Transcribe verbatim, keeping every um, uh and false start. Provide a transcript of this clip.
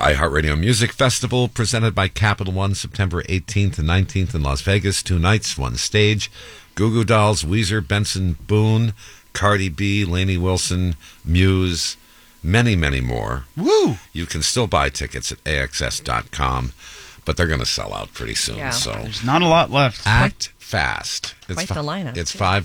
iHeartRadio Music Festival, presented by Capital One, September eighteenth and nineteenth in Las Vegas. Two nights, one stage. Goo Goo Dolls, Weezer, Benson Boone, Cardi B, Lainey Wilson, Muse, many, many more. Woo! You can still buy tickets at A X S dot com, but they're going to sell out pretty soon. Yeah. So There's not a lot left. act fast. It's Quite the lineup, It's too. five